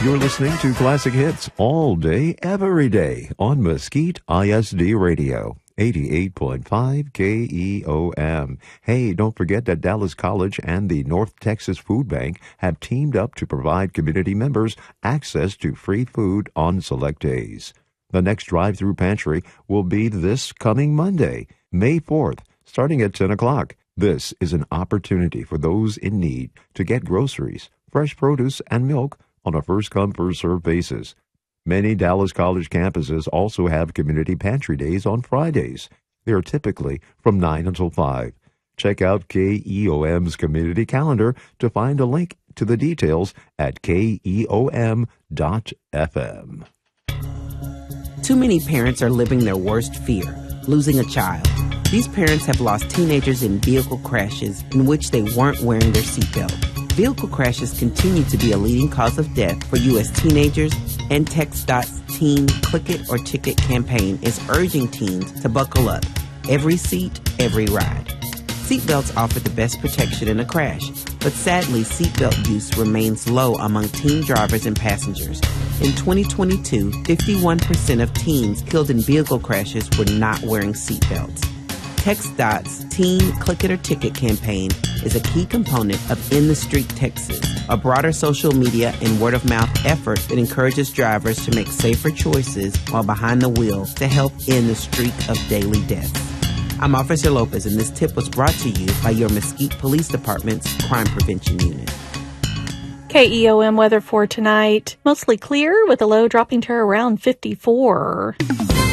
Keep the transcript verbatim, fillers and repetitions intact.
You're listening to Classic Hits all day, every day on Mesquite I S D Radio, eighty-eight point five K E O M. Hey, don't forget that Dallas College and the North Texas Food Bank have teamed up to provide community members access to free food on select days. The next drive-through pantry will be this coming Monday, May fourth, starting at ten o'clock. This is an opportunity for those in need to get groceries, fresh produce, and milk on a first-come, first-served basis. Many Dallas College campuses also have community pantry days on Fridays. They are typically from nine until five. Check out K E O M's community calendar to find a link to the details at K E O M dot F M. Too many parents are living their worst fear, losing a child. These parents have lost teenagers in vehicle crashes in which they weren't wearing their seatbelt. Vehicle crashes continue to be a leading cause of death for U S teenagers, and TxDOT's Teen Click It or Ticket campaign is urging teens to buckle up. Every seat, every ride. Seatbelts offer the best protection in a crash, but sadly, seatbelt use remains low among teen drivers and passengers. In twenty twenty-two, fifty-one percent of teens killed in vehicle crashes were not wearing seatbelts. TxDOT's Teen Click It or Ticket campaign is a key component of In the Street Texas, a broader social media and word-of-mouth effort that encourages drivers to make safer choices while behind the wheel to help end the streak of daily deaths. I'm Officer Lopez, and this tip was brought to you by your Mesquite Police Department's Crime Prevention Unit. K E O M weather for tonight. Mostly clear with a low dropping to around fifty-four.